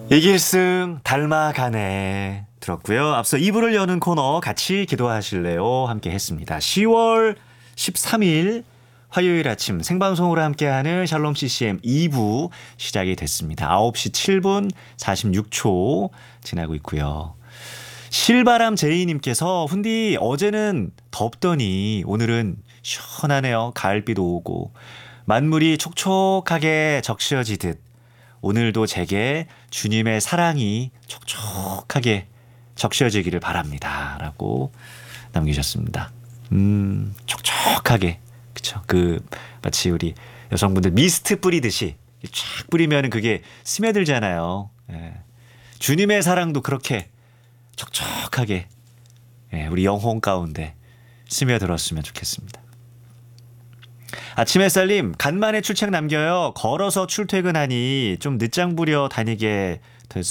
이길승 닮아가네 들었고요. 앞서 2부를 여는 코너 같이 기도하실래요? 함께 했습니다. 10월 13일 화요일 아침 생방송으로 함께하는 샬롬 CCM 2부 시작이 됐습니다. 9시 7분 46초 지나고 있고요. 실바람 제이님께서 훈디 어제는 덥더니 오늘은 시원하네요. 가을비도 오고 만물이 촉촉하게 적셔지듯 오늘도 제게 주님의 사랑이 촉촉하게 적셔지기를 바랍니다. 라고 남기셨습니다. 촉촉하게. 그쵸. 마치 우리 여성분들 미스트 뿌리듯이 쫙 뿌리면 그게 스며들잖아요. 예. 주님의 사랑도 그렇게 촉촉하게, 예, 우리 영혼 가운데 스며들었으면 좋겠습니다. 아침 햇살님, 간만에 출첵 남겨요. 걸어서 출퇴근하니 좀 늦장 부려 다니게